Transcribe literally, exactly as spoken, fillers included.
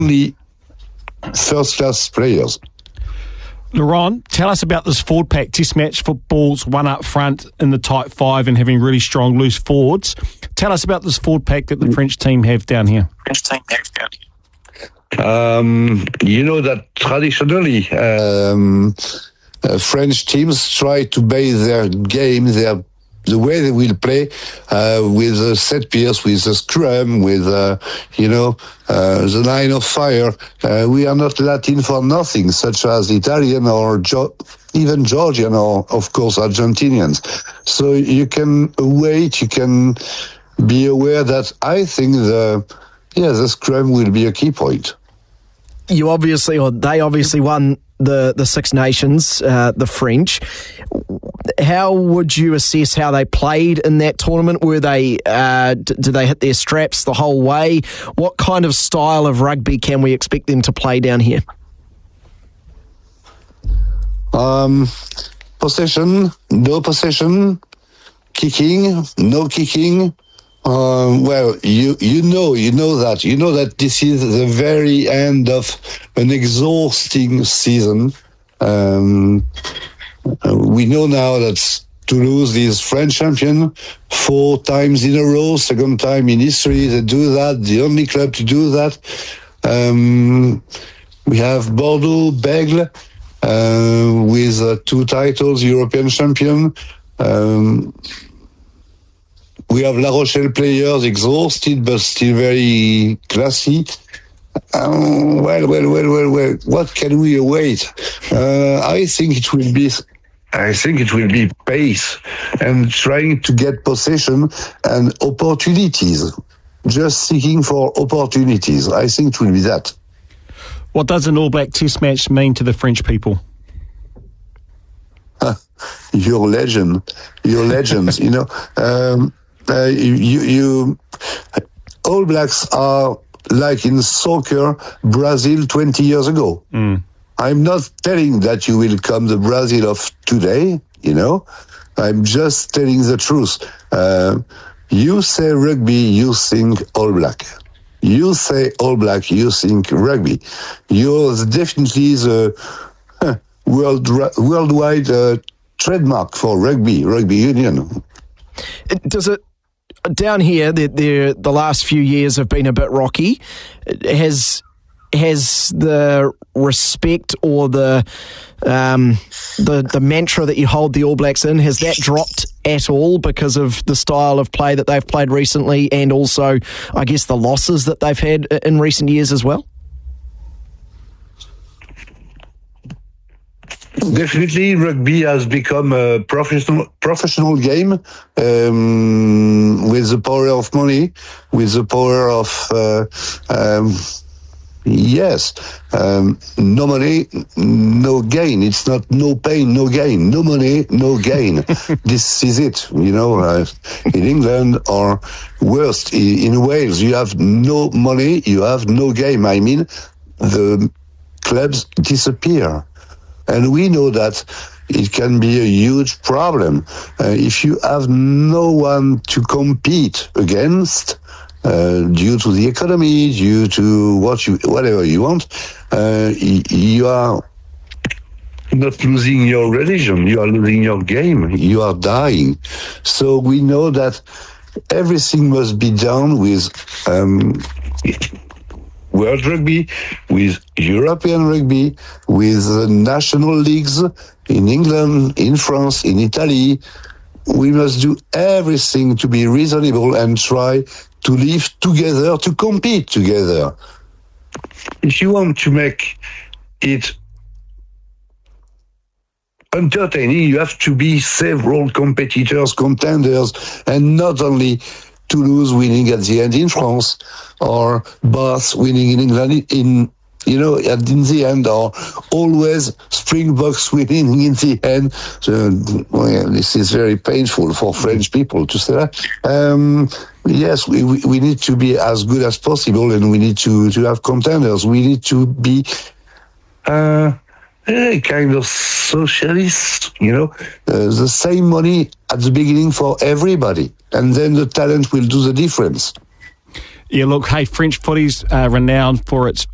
only first-class players. Laurent, tell us about this forward pack. Test match football's one up front in the tight five and having really strong loose forwards. Tell us about this forward pack that the French team have down here. French team have down here. Um, you know that traditionally um, uh, French teams try to base their game, their the way they will play uh, with a set piece, with a scrum, with, uh, you know, uh, the line of fire. Uh, we are not Latin for nothing, such as Italian or jo- even Georgian or, of course, Argentinians. So you can wait, you can be aware that I think the, yeah, the scrum will be a key point. You obviously, or they obviously won the, the Six Nations, uh, the French. How would you assess how they played in that tournament? Were they, uh, d- did they hit their straps the whole way? What kind of style of rugby can we expect them to play down here? Um, possession, no possession, kicking, no kicking. Um, well, you you know, you know that. You know that this is the very end of an exhausting season. Um, we know now that Toulouse is French champion four times in a row, second time in history they do that, the only club to do that. Um, we have Bordeaux, Bègle, uh, with uh, two titles, European champion. Um, We have La Rochelle players exhausted, but still very classy. Um, well, well, well, well, well. What can we await? Uh, I think it will be. I think it will be pace and trying to get possession and opportunities. Just seeking for opportunities. I think it will be that. What does an All Black Test match mean to the French people? Your legend, your legends. You know. Um, Uh, you, you, All Blacks are like in soccer, Brazil twenty years ago. Mm. I'm not telling that you will come the Brazil of today, you know. I'm just telling the truth. Uh, you say rugby, you think All Black. You say All Black, you think rugby. You're definitely the uh, world, worldwide uh, trademark for rugby, rugby union. Does it, down here, the, the the last few years have been a bit rocky. Has has the respect or the um, the the mantra that you hold the All Blacks in, has that dropped at all because of the style of play that they've played recently, and also, I guess, the losses that they've had in recent years as well? Definitely, rugby has become a professional professional game um, with the power of money, with the power of uh, um, yes, um, no money, no gain. It's not no pain, no gain. No money, no gain. This is it. You know, uh, in England or worst in Wales, you have no money, you have no game. I mean, the clubs disappear. And we know that it can be a huge problem. Uh, if you have no one to compete against, uh, due to the economy, due to what you, whatever you want, uh, you are not losing your religion, you are losing your game, you are dying. So we know that everything must be done with um, World Rugby, with European Rugby, with the national leagues in England, in France, in Italy. We must do everything to be reasonable and try to live together, to compete together. If you want to make it entertaining, you have to be several competitors, contenders, and not only Toulouse winning at the end in France, or Bath winning in England in, you know, at in the end, or always Springboks winning in the end. So, well, this is very painful for French people to say that. Um, yes, we, we, we need to be as good as possible, and we need to, to have contenders. We need to be uh, a kind of socialist, you know, uh, the same money at the beginning for everybody, and then the talent will do the difference. Yeah, look, hey, French footy's uh, renowned for its